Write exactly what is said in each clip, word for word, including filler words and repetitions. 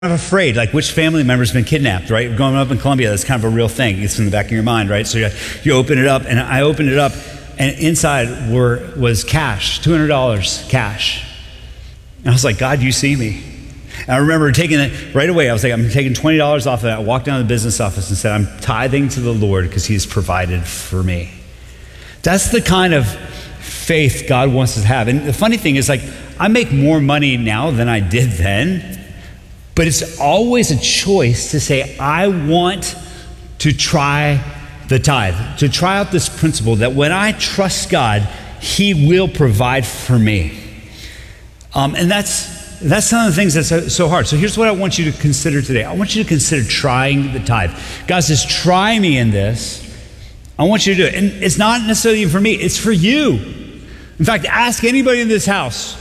I'm afraid, like which family member's been kidnapped, right? Growing up in Colombia, that's kind of a real thing. It's in the back of your mind, right? So you, you open it up, and I opened it up, and inside were was cash, two hundred dollars cash. And I was like, God, you see me. And I remember taking it right away. I was like, I'm taking twenty dollars off of that. I walked down to the business office and said, I'm tithing to the Lord because he's provided for me. That's the kind of faith God wants us to have. And the funny thing is, like, I make more money now than I did then. But it's always a choice to say, I want to try the tithe, to try out this principle that when I trust God, he will provide for me. Um, and that's, that's some of the things that's so, so hard. So here's what I want you to consider today. I want you to consider trying the tithe. God says, try me in this. I want you to do it. And it's not necessarily for me, it's for you. In fact, ask anybody in this house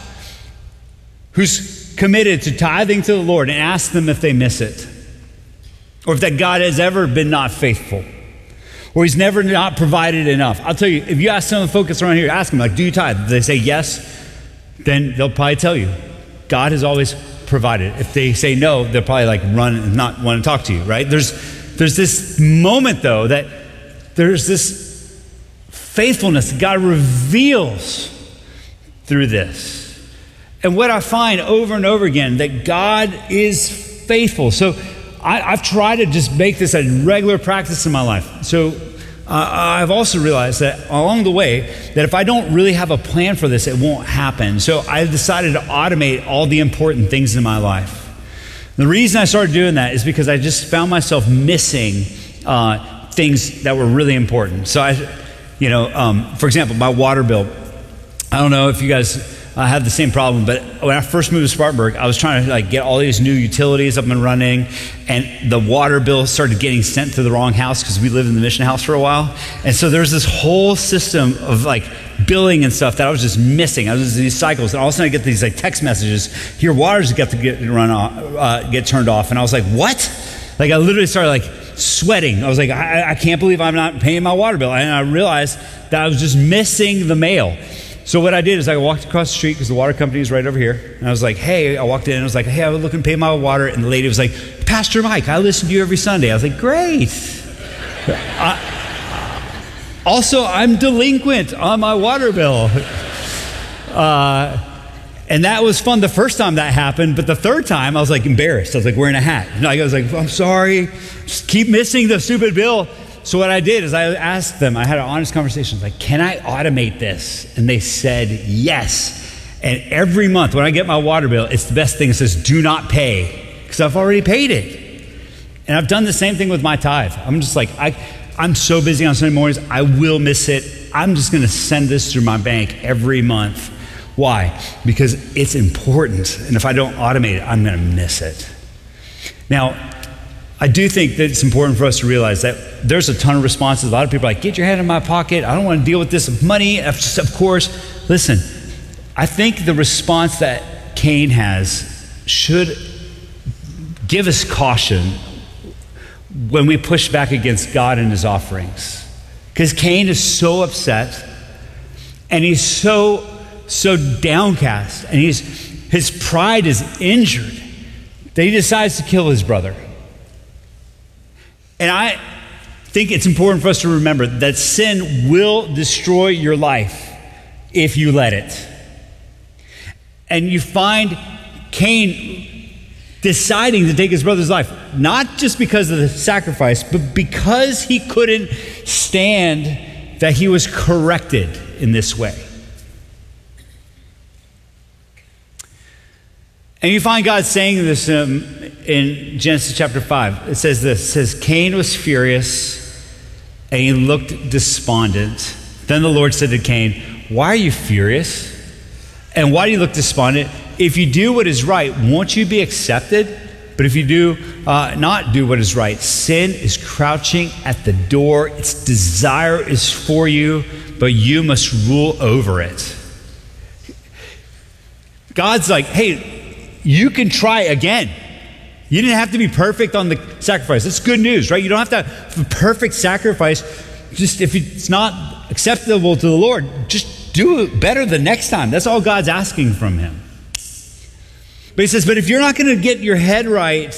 who's committed to tithing to the Lord and ask them if they miss it, or if that God has ever been not faithful, or he's never not provided enough. I'll tell you, if you ask some of the folks around here, ask them, like, do you tithe? If they say yes, then they'll probably tell you, God has always provided. If they say no, they'll probably like run and not want to talk to you, right? There's, there's this moment though, that there's this faithfulness that God reveals through this. And what I find over and over again, that God is faithful. So I, I've tried to just make this a regular practice in my life. So uh, I've also realized that along the way, that if I don't really have a plan for this, it won't happen. So I've decided to automate all the important things in my life. The reason I started doing that is because I just found myself missing uh, things that were really important. So I, you know, um, for example, my water bill. I don't know if you guys I have the same problem, but when I first moved to Spartanburg, I was trying to like get all these new utilities up and running, and the water bill started getting sent to the wrong house because we lived in the mission house for a while. And so there's this whole system of like billing and stuff that I was just missing. I was just in these cycles, and all of a sudden I get these like text messages, your water's got to get run off, uh, get turned off. And I was like, what? Like I literally started like sweating. I was like, I, I can't believe I'm not paying my water bill. And I realized that I was just missing the mail. So what I did is I walked across the street because the water company is right over here. And I was like, hey, I walked in and I was like, hey, I was looking to pay my water. And the lady was like, Pastor Mike, I listen to you every Sunday. I was like, great. I, also, I'm delinquent on my water bill. Uh, and that was fun the first time that happened. But the third time, I was like embarrassed. I was like wearing a hat. And I was like, I'm sorry. Just keep missing the stupid bill. So what I did is I asked them, I had an honest conversation, I was like, can I automate this? And they said yes. And every month when I get my water bill, it's the best thing. It says, do not pay, because I've already paid it. And I've done the same thing with my tithe. I'm just like, I, I'm so busy on Sunday mornings, I will miss it. I'm just going to send this through my bank every month. Why? Because it's important. And if I don't automate it, I'm going to miss it. Now, I do think that it's important for us to realize that there's a ton of responses. A lot of people are like, get your hand in my pocket. I don't want to deal with this money. Of course, listen, I think the response that Cain has should give us caution when we push back against God and his offerings. Because Cain is so upset, and he's so, so downcast, and he's, his pride is injured that he decides to kill his brother. And I think it's important for us to remember that sin will destroy your life if you let it. And you find Cain deciding to take his brother's life, not just because of the sacrifice, but because he couldn't stand that he was corrected in this way. And you find God saying this um, in Genesis chapter five. It says this, it says, Cain was furious and he looked despondent. Then the Lord said to Cain, why are you furious? And why do you look despondent? If you do what is right, won't you be accepted? But if you do uh, not do what is right, sin is crouching at the door. Its desire is for you, but you must rule over it. God's like, hey, you can try again. You didn't have to be perfect on the sacrifice. That's good news, right? You don't have to have a perfect sacrifice. Just if it's not acceptable to the Lord, just do it better the next time. That's all God's asking from him. But he says, but if you're not going to get your head right